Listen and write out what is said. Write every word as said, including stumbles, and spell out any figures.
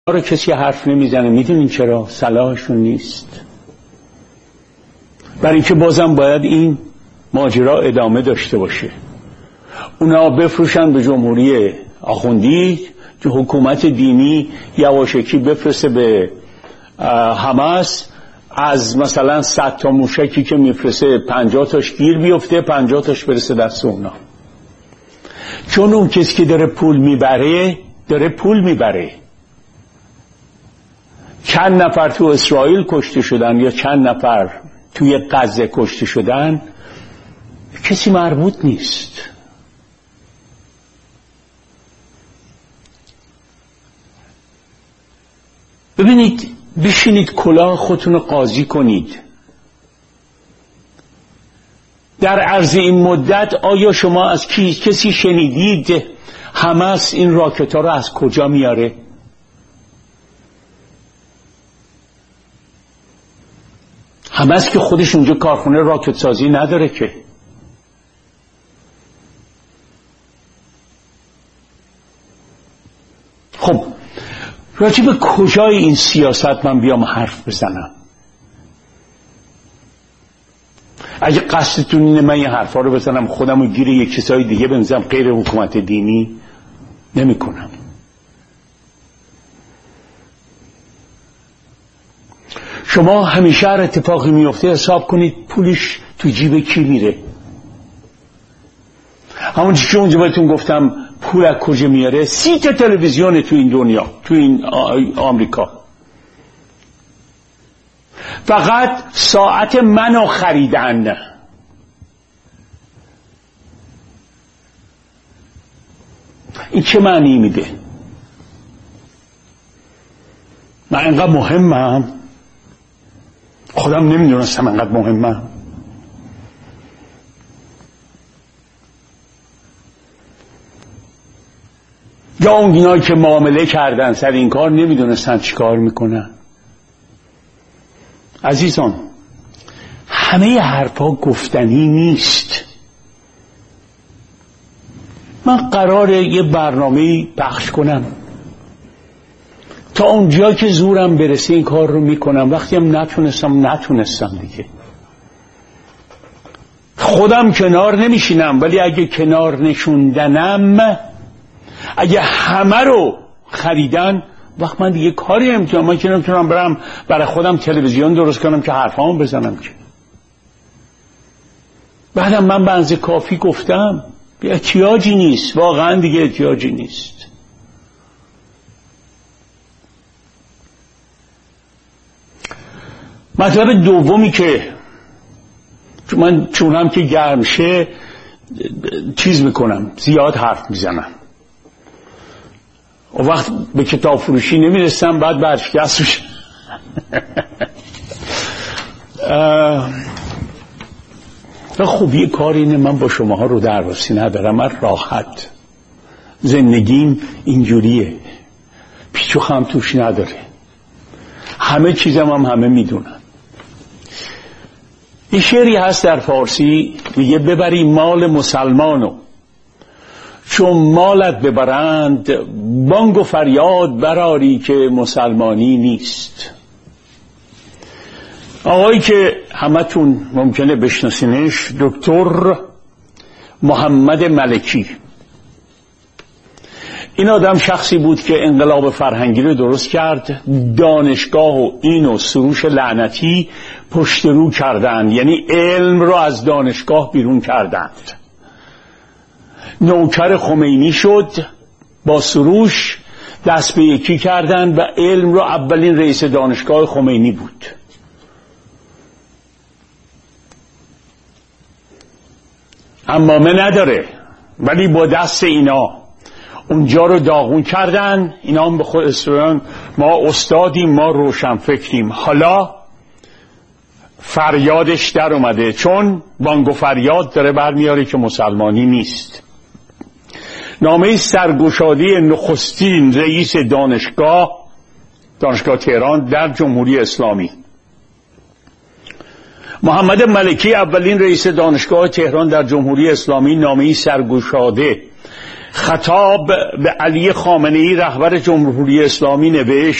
رو کسی حرف نمیزنه. میدونین چرا؟ صلاحشون نیست. برای اینکه بازم باید این ماجرا ادامه داشته باشه. اونا بفروشن به جمهوری آخوندی، که حکومت دینی یواشکی بفرسته به حماس، از مثلا صد تا موشکی که میفرسته پنجاه تاش گیر بیفته، پنجاه تاش برسه دست اونا. چون اون کسی که داره پول میبره داره پول میبره. چند نفر تو اسرائیل کشته شدن یا چند نفر توی غزه کشته شدن، کسی مربوط نیست. ببینید، بشینید کلاه خودتون رو قاضی کنید. در عرض این مدت آیا شما از کی کسی شنیدید حماس این راکت ها رو از کجا میاره؟ حماس که خودش اونجا کارخونه راکت سازی نداره که. خب راجع به کجای این سیاست من بیام حرف بزنم؟ اگه قصدتون اینه من این حرفا رو بزنم خودم رو گیر یک چیزای دیگه بنزم غیر حکومت دینی، نمی کنم. شما همیشه هر اتفاقی میفته حساب کنید پولش تو جیب کی میره. همون چیزی که اونجا بهتون گفتم پول از کجا میاره؟ سی تا تلویزیون تو این دنیا، تو این آمریکا، فقط ساعت منو خریدن. این چه معنی میده؟ من اینقدر مهمم؟ خودم نمیدونستم اینقدر مهمم. یا اونایی که معامله کردن سر این کار نمیدونستن چی کار میکنن. عزیزان، همه حرفا گفتنی نیست. من قراره یه برنامه پخش کنم، تا اونجا که زورم برسه این کار رو میکنم. وقتی هم نتونستم نتونستم دیگه. خودم کنار نمیشینم، ولی اگه کنار نشوندنم، اگه همه رو خریدن، وقت من دیگه کاری نمیتونم. من که نمیتونم برم برای خودم تلویزیون درست کنم که حرفامو بزنم که. بعدم من به اندازه کافی گفتم، احتیاجی نیست، واقعا دیگه احتیاجی نیست. مطلب دومی که من چونم که گرم شه چیز میکنم، زیاد حرف میزنم. و وقت به کتاب فروشی نمیرسم، بعد برشکست میشه. خوبی کار اینه من با شماها رو درواسی ندارم. من راحت زندگیم اینجوریه، پیچ و خم توش نداره. همه چیزم هم همه میدونن. این شعری هست در فارسی میگه ببری مال مسلمانو، چون مالت ببرند بانگ و فریاد براری که مسلمانی نیست. آقایی که همتون ممکنه بشناسینش، دکتر محمد ملکی. این آدم شخصی بود که انقلاب فرهنگی رو درست کرد. دانشگاه و این و سروش لعنتی پشت رو کردند، یعنی علم رو از دانشگاه بیرون کردند. نوکر خمینی شد، با سروش دست به یکی کردند و علم رو اولین رئیس دانشگاه خمینی بود. امامه نداره، ولی با دست اینا اونجا رو داغون کردن. اینا هم به خود استران ما استادیم، ما روشن فکریم. حالا فریادش در اومده، چون بانگ و فریاد داره برمیاره که مسلمانی نیست. نامه سرگشادی نخستین رئیس دانشگاه دانشگاه تهران در جمهوری اسلامی. محمد ملکی اولین رئیس دانشگاه تهران در جمهوری اسلامی نامه سرگشاده خطاب به علی خامنه‌ای رهبر جمهوری اسلامی نوشت